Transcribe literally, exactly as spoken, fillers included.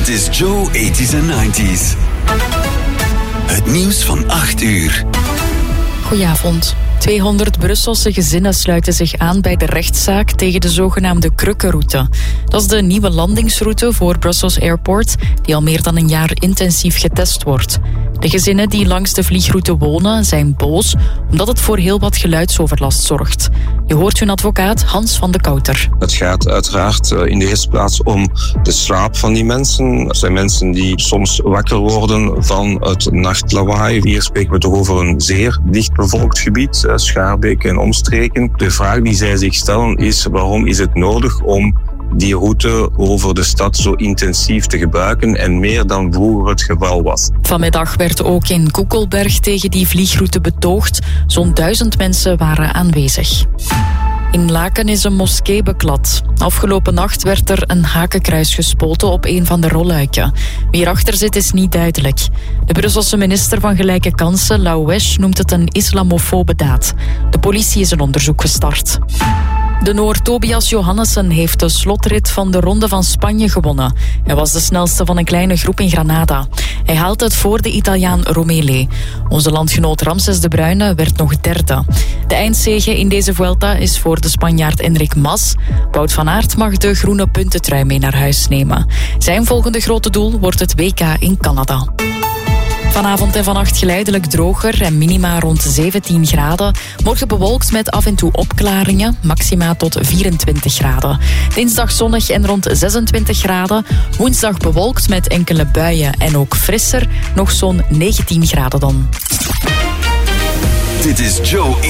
Dit is Joe eighties en nineties. Het nieuws van acht uur. Goedenavond. tweehonderd Brusselse gezinnen sluiten zich aan bij de rechtszaak tegen de zogenaamde Krukkenroute. Dat is de nieuwe landingsroute voor Brussels Airport, die al meer dan een jaar intensief getest wordt. De gezinnen die langs de vliegroute wonen zijn boos, omdat het voor heel wat geluidsoverlast zorgt. Je hoort hun advocaat Hans van de Kouter. Het gaat uiteraard in de eerste plaats om de slaap van die mensen. Er zijn mensen die soms wakker worden van het nachtlawaai. Hier spreken we toch over een zeer dichtbevolkt gebied, Schaarbeek en omstreken. De vraag die zij zich stellen is: waarom is het nodig om die route over de stad zo intensief te gebruiken en meer dan vroeger het geval was? Vanmiddag werd ook in Koekelberg tegen die vliegroute betoogd. Zo'n duizend mensen waren aanwezig. In Laken is een moskee beklad. Afgelopen nacht werd er een hakenkruis gespoten op een van de rolluiken. Wie erachter zit is niet duidelijk. De Brusselse minister van Gelijke Kansen, Louwesh, noemt het een islamofobe daad. De politie is een onderzoek gestart. De Noor Tobias Johannessen heeft de slotrit van de Ronde van Spanje gewonnen. Hij was de snelste van een kleine groep in Granada. Hij haalt het voor de Italiaan Romele. Onze landgenoot Ramses de Bruyne werd nog derde. De eindzege in deze Vuelta is voor de Spanjaard Enric Mas. Wout van Aert mag de groene puntentrui mee naar huis nemen. Zijn volgende grote doel wordt het W K in Canada. Vanavond en vannacht geleidelijk droger en minima rond zeventien graden. Morgen bewolkt met af en toe opklaringen, maxima tot vierentwintig graden. Dinsdag zonnig en rond zesentwintig graden. Woensdag bewolkt met enkele buien en ook frisser, nog zo'n negentien graden dan. Dit is Joe